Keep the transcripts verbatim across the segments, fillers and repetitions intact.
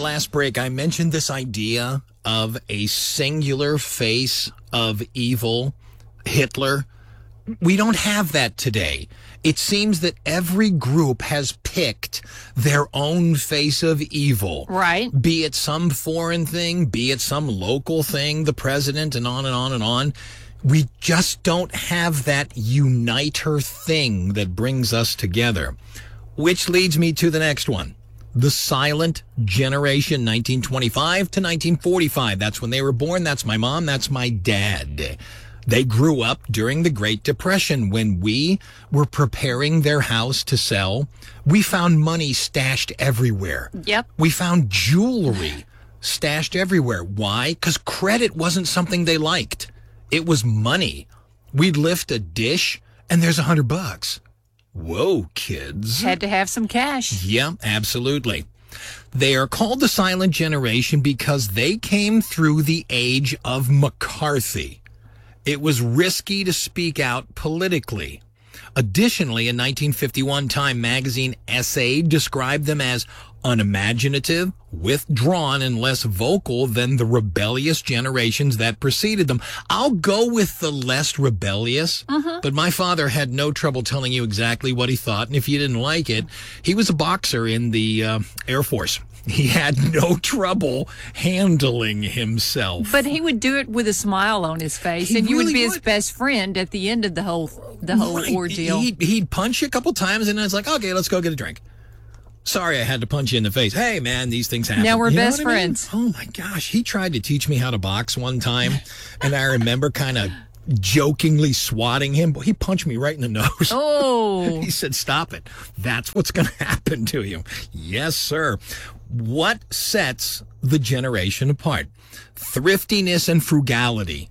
last break, I mentioned this idea of a singular face of evil, Hitler. We don't have that today. It seems that every group has picked their own face of evil. Right. Be it some foreign thing, be it some local thing, the president, and on and on and on. We just don't have that uniter thing that brings us together. Which leads me to the next one. The silent generation, nineteen twenty-five to nineteen forty-five. That's when they were born. That's my mom. That's my dad. They grew up during the Great Depression when we were preparing their house to sell. We found money stashed everywhere. Yep. We found jewelry stashed everywhere. Why? Because credit wasn't something they liked. It was money. We'd lift a dish and there's a hundred bucks. Whoa, kids. Had to have some cash. Yeah, absolutely. They are called the silent generation because they came through the age of McCarthy. It was risky to speak out politically. Additionally, a nineteen fifty-one Time magazine essay described them as unimaginative, withdrawn, and less vocal than the rebellious generations that preceded them. I'll go with the less rebellious, uh-huh. but my father had no trouble telling you exactly what he thought, and if you didn't like it, he was a boxer in the uh, Air Force. He had no trouble handling himself. But he would do it with a smile on his face, He and you really would be would. his best friend at the end of the whole the whole Right. ordeal. He'd, he'd punch you a couple times, and I was like, okay, let's go get a drink. Sorry, I had to punch you in the face. Hey, man, these things happen. Now we're You know best what I mean? friends. Oh, my gosh. He tried to teach me how to box one time, and I remember kind of jokingly swatting him, but he punched me right in the nose. Oh. He said, stop it. That's what's going to happen to you. Yes, sir. What sets the generation apart? Thriftiness and frugality.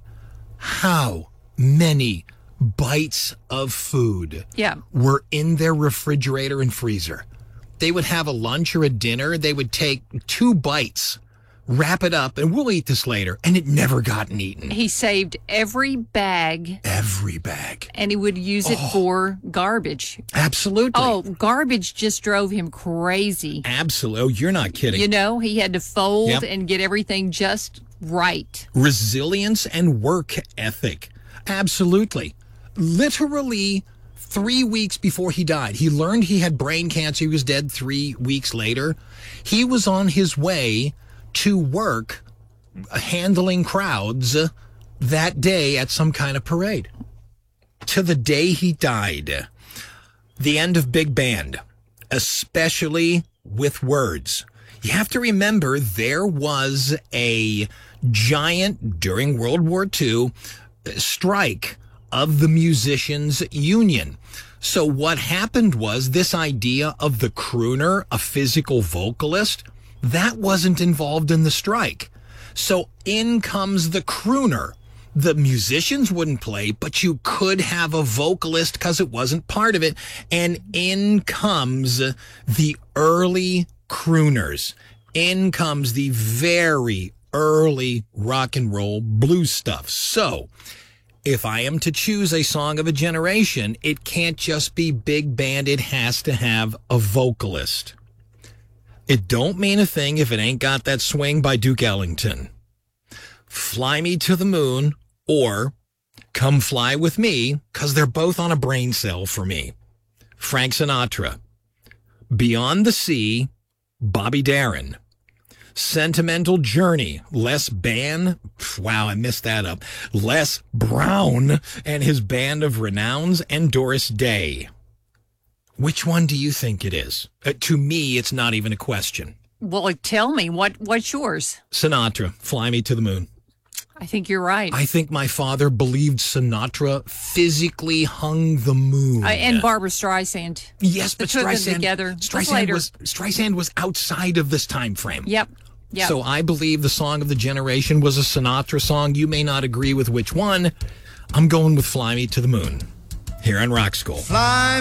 How many bites of food Yeah. were in their refrigerator and freezer? They would have a lunch or a dinner. They would take two bites, wrap it up, and we'll eat this later. And it never gotten eaten. He saved every bag, Every bag. and he would use it for garbage. Absolutely. Oh, garbage just drove him crazy. Absolutely. Oh, you're not kidding. You know, he had to fold Yep. and get everything just right. Resilience and work ethic. Absolutely. Literally three weeks before he died, he learned he had brain cancer. He was dead three weeks later. He was on his way to work handling crowds that day at some kind of parade. To the day he died. The end of Big Band, especially with words. You have to remember there was a giant, during World War Two, strike of the musicians' union. So what happened was this idea of the crooner, a physical vocalist, that wasn't involved in the strike. So in comes the crooner. The musicians wouldn't play, but you could have a vocalist because it wasn't part of it. And in comes the early crooners. In comes the very early rock and roll blues stuff. So if I am to choose a song of a generation, it can't just be big band. It has to have a vocalist. It don't mean a thing if it ain't got that swing by Duke Ellington. Fly Me to the Moon or Come Fly With Me, because they're both on a brain cell for me. Frank Sinatra. Beyond the Sea, Bobby Darin. Sentimental Journey, Les Ban, wow, I messed that up. Les Brown and his band of renowns, and Doris Day. Which one do you think it is? Uh, to me, it's not even a question. Well, tell me, what what's yours? Sinatra, Fly Me to the Moon. I think you're right. I think my father believed Sinatra physically hung the moon. Uh, and Barbara Streisand. Yes, The but two of them Streisand, together. Streisand Later. was Streisand was outside of this time frame. Yep. Yep. So I believe the song of the generation was a Sinatra song. You may not agree with which one. I'm going with Fly Me to the Moon here on Rock School. Fly